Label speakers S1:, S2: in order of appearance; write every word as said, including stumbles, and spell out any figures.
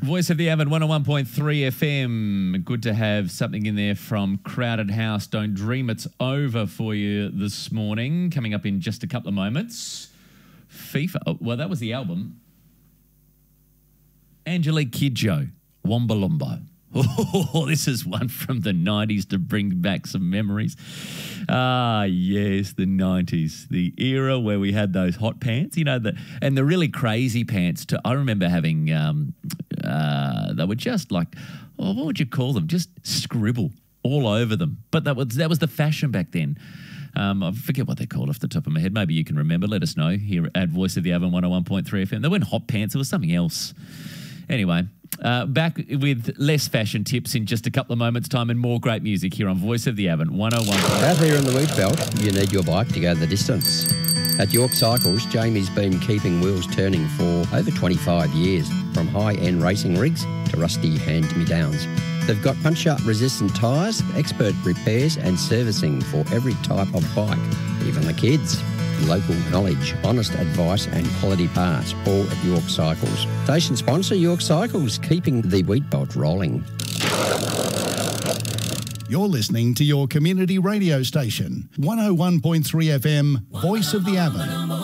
S1: Voice of the Avon, one oh one point three F M. Good to have something in there from Crowded House. Don't Dream It's Over for you this morning. Coming up in just a couple of moments. FIFA. Oh, well, that was the album. Angelique Kidjo, Wombalombo. Oh, this is one from the nineties to bring back some memories. Ah, yes, the nineties, the era where we had those hot pants, you know, the and the really crazy pants too. I remember having, um, uh, they were just like, oh, what would you call them? Just scribble all over them. But that was that was the fashion back then. Um, I forget what they're called off the top of my head. Maybe you can remember. Let us know here at Voice of the Avon one oh one point three F M. They weren't hot pants. It was something else. Anyway, uh, back with less fashion tips in just a couple of moments' time and more great music here on Voice of the Avon one oh one.
S2: Out here in the wheat belt, you need your bike to go the distance. At York Cycles, Jamie's been keeping wheels turning for over twenty-five years, from high-end racing rigs to rusty hand-me-downs. They've got punch-up resistant tyres, expert repairs and servicing for every type of bike, even the kids. Local knowledge, honest advice and quality parts, all at York Cycles. Station sponsor York Cycles, keeping the wheat belt rolling.
S3: You're listening to your community radio station, one oh one point three F M, Voice of the Avon.